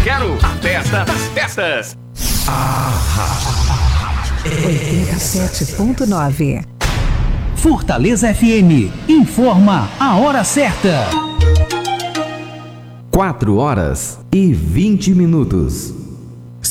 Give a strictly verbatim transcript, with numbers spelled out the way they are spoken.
quero a festa das festas. oitenta e sete ponto nove. Fortaleza F M informa a hora certa. quatro horas e vinte minutos.